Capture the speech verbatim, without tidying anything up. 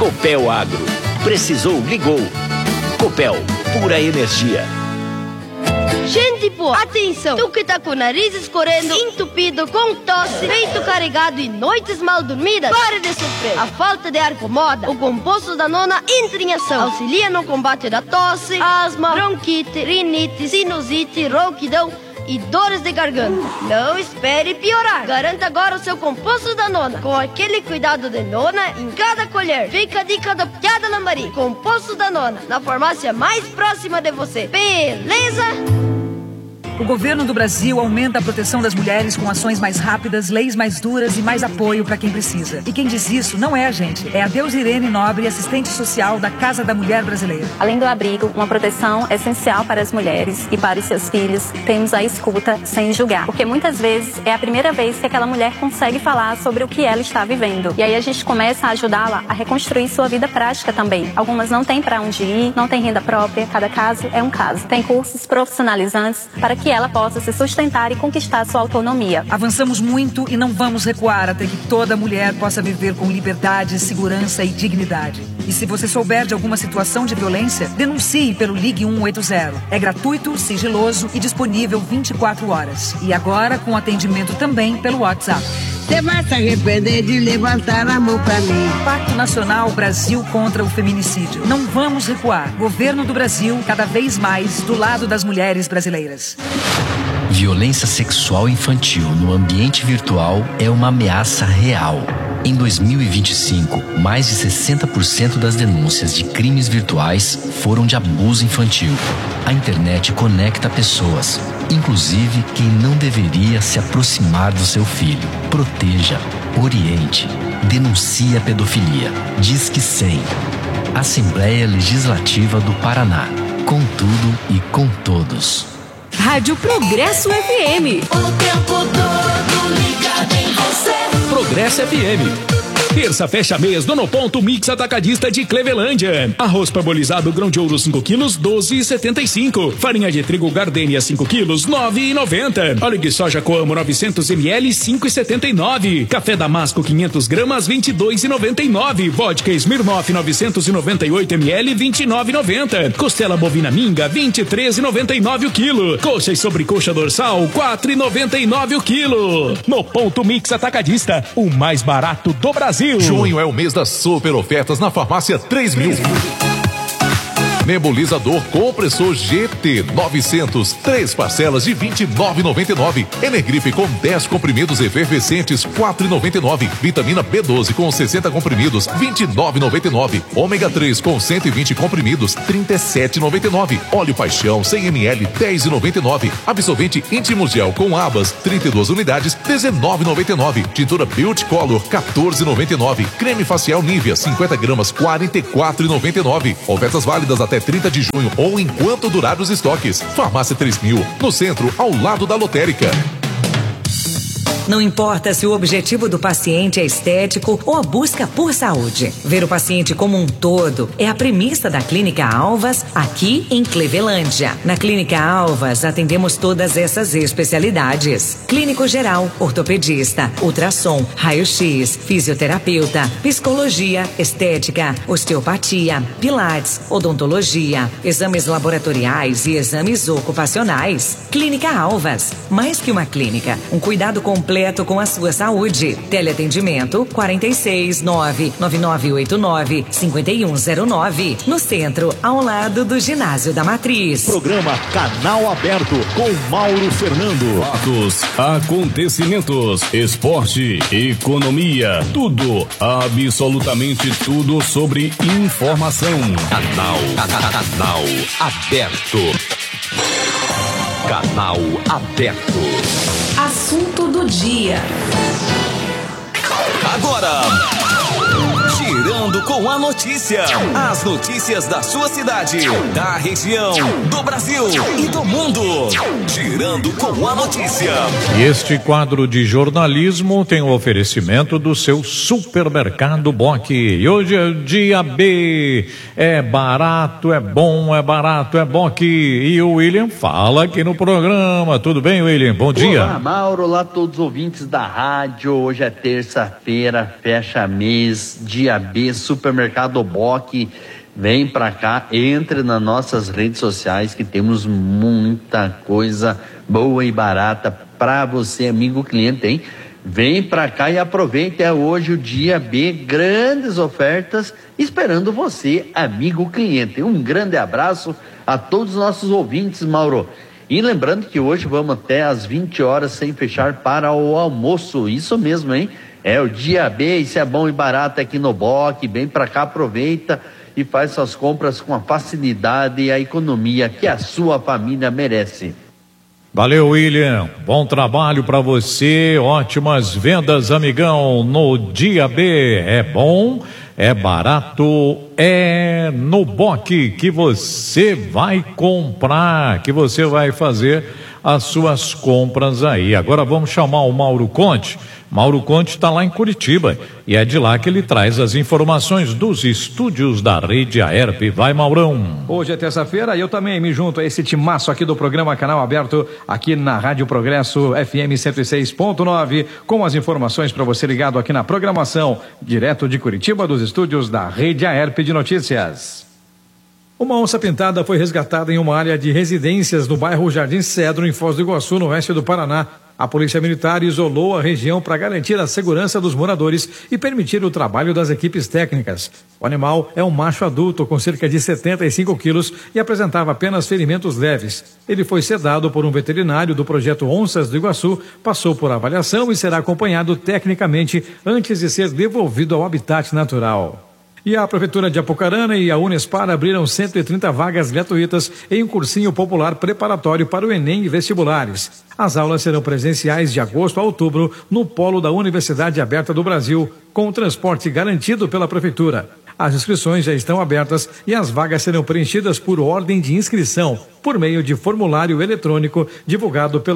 Copel Agro. Precisou, ligou. Copel, pura energia. Gente boa, atenção! Tu que tá com o nariz escorrendo, entupido, com tosse, peito carregado e noites mal dormidas, pare de sofrer. A falta de ar incomoda. O composto da nona entra em ação. Auxilia no combate da tosse, asma, bronquite, rinite, sinusite, ronquidão e dores de garganta. Não espere piorar. Garanta agora o seu composto da nona, com aquele cuidado de nona em cada colher. Fica a dica da Piada Lambari. Composto da nona, na farmácia mais próxima de você. Beleza? O governo do Brasil aumenta a proteção das mulheres com ações mais rápidas, leis mais duras e mais apoio para quem precisa. E quem diz isso não é a gente, é a Deus Irene Nobre, assistente social da Casa da Mulher Brasileira. Além do abrigo, uma proteção essencial para as mulheres e para os seus filhos, temos a escuta sem julgar. Porque muitas vezes é a primeira vez que aquela mulher consegue falar sobre o que ela está vivendo. E aí a gente começa a ajudá-la a reconstruir sua vida prática também. Algumas não têm para onde ir, não têm renda própria, cada caso é um caso. Tem cursos profissionalizantes para que que ela possa se sustentar e conquistar sua autonomia. Avançamos muito e não vamos recuar até que toda mulher possa viver com liberdade, segurança e dignidade. E se você souber de alguma situação de violência, denuncie pelo Ligue um oito zero. É gratuito, sigiloso e disponível vinte e quatro horas. E agora com atendimento também pelo WhatsApp. Você vai se arrepender de levantar a mão pra mim. Pacto Nacional Brasil contra o Feminicídio. Não vamos recuar. Governo do Brasil, cada vez mais do lado das mulheres brasileiras. Violência sexual infantil no ambiente virtual é uma ameaça real. Em dois mil e vinte e cinco, mais de sessenta por cento das denúncias de crimes virtuais foram de abuso infantil. A internet conecta pessoas, inclusive quem não deveria se aproximar do seu filho. Proteja, oriente, denuncie a pedofilia. Disque cem. Assembleia Legislativa do Paraná. Com tudo e com todos. Rádio Progresso F M. O tempo todo ligado em você. Progresso F M. Terça fecha mês do No Ponto Mix Atacadista de Clevelândia. Arroz parbolizado grão de ouro cinco quilos, doze reais e setenta e cinco. Farinha de trigo Gardenia cinco quilos, nove reais e noventa. Óleo de soja Coamo novecentos mililitros, cinco reais e setenta e nove. Café Damasco quinhentas gramas, vinte e dois reais e noventa e nove. Vodka Smirnoff novecentos e noventa e oito mililitros, vinte e nove reais e noventa. Costela bovina minga, vinte e três reais e noventa e nove o quilo. Coxa e sobrecoxa dorsal, quatro reais e noventa e nove o quilo. No Ponto Mix Atacadista, o mais barato do Brasil. Junho é o mês das super ofertas na farmácia três mil. Nebulizador compressor G T novecentos, três parcelas de vinte e nove reais e noventa e nove. Energripe com dez comprimidos efervescentes, quatro reais e noventa e nove. Vitamina B doze com sessenta comprimidos, vinte e nove reais e noventa e nove. Ômega três com cento e vinte comprimidos, trinta e sete reais e noventa e nove. Óleo Paixão cem mililitros, dez reais e noventa e nove. Absorvente íntimo gel com abas, trinta e duas unidades, dezenove reais e noventa e nove. Tintura Beauty Color, quatorze reais e noventa e nove. Creme facial Nivea, cinquenta gramas, quarenta e quatro reais e noventa e nove. Ofertas válidas até trinta de junho ou enquanto durar os estoques. Farmácia três mil, no centro, ao lado da lotérica. Não importa se o objetivo do paciente é estético ou a busca por saúde. Ver o paciente como um todo é a premissa da Clínica Alvas, aqui em Clevelândia. Na Clínica Alvas, atendemos todas essas especialidades. Clínico geral, ortopedista, ultrassom, raio-x, fisioterapeuta, psicologia, estética, osteopatia, pilates, odontologia, exames laboratoriais e exames ocupacionais. Clínica Alvas, mais que uma clínica, um cuidado completo com a sua saúde. Teleatendimento quarenta e seis, nove nove nove oito nove, cinco um zero nove. No centro, ao lado do Ginásio da Matriz. Programa Canal Aberto com Mauro Fernando. Fatos, acontecimentos, esporte, economia, tudo, absolutamente tudo sobre informação. Canal, canal aberto. Canal Aberto. Assunto do dia. Agora, girando com a notícia. As notícias da sua cidade, da região, do Brasil e do mundo. Girando com a notícia. E este quadro de jornalismo tem o oferecimento do seu supermercado Boque. E hoje é dia B. É barato, é bom, é barato, é Boque. E o William fala aqui no programa. Tudo bem, William? Bom dia. Olá, Mauro. Olá, todos os ouvintes da rádio. Hoje é terça-feira, fecha mês, dia B, super Supermercado Bock. Vem pra cá, entre nas nossas redes sociais que temos muita coisa boa e barata pra você, amigo cliente, hein? Vem pra cá e aproveite, é hoje o dia B, grandes ofertas esperando você, amigo cliente. Um grande abraço a todos os nossos ouvintes, Mauro. E lembrando que hoje vamos até às vinte horas sem fechar para o almoço, isso mesmo, hein? É o dia B, isso é bom e barato aqui no Bock, vem pra cá, aproveita e faz suas compras com a facilidade e a economia que a sua família merece. Valeu, William. Bom trabalho para você. Ótimas vendas, amigão. No dia B é bom, é barato, é no Bock que você vai comprar, que você vai fazer as suas compras aí. Agora vamos chamar o Mauro Conte. Mauro Conte está lá em Curitiba e é de lá que ele traz as informações dos estúdios da Rede Aerp. Vai, Maurão. Hoje é terça-feira e eu também me junto a esse timaço aqui do programa Canal Aberto, aqui na Rádio Progresso F M cento e seis ponto nove, com as informações para você ligado aqui na programação, direto de Curitiba, dos estúdios da Rede Aerp de Notícias. Uma onça pintada foi resgatada em uma área de residências no bairro Jardim Cedro, em Foz do Iguaçu, no oeste do Paraná. A Polícia Militar isolou a região para garantir a segurança dos moradores e permitir o trabalho das equipes técnicas. O animal é um macho adulto com cerca de setenta e cinco quilos e apresentava apenas ferimentos leves. Ele foi sedado por um veterinário do projeto Onças do Iguaçu, passou por avaliação e será acompanhado tecnicamente antes de ser devolvido ao habitat natural. E a Prefeitura de Apucarana e a Unespar abriram cento e trinta vagas gratuitas em um cursinho popular preparatório para o Enem e vestibulares. As aulas serão presenciais de agosto a outubro no polo da Universidade Aberta do Brasil, com o transporte garantido pela Prefeitura. As inscrições já estão abertas e as vagas serão preenchidas por ordem de inscrição, por meio de formulário eletrônico divulgado pela